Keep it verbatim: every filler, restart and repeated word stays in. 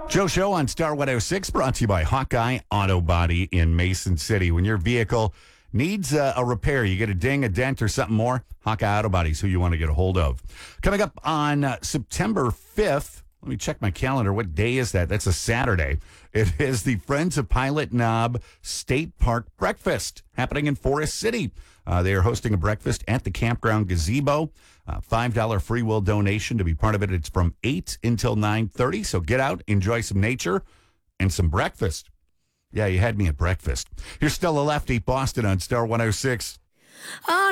Joe Show on Star one oh six, brought to you by Hawkeye Auto Body in Mason City. When your vehicle needs uh, a repair, you get a ding, a dent, or something more, Hawkeye Auto Body is who you want to get a hold of. Coming up on uh, September fifth, let me check my calendar. What day is that? That's a Saturday. It is the Friends of Pilot Knob State Park Breakfast happening in Forest City. Uh, they are hosting a breakfast at the Campground Gazebo. Uh, five dollars free will donation to be part of it. It's from eight until nine thirty. So get out, enjoy some nature, and some breakfast. Yeah, you had me at breakfast. Here's Stella Lefty, Boston on Star one oh six.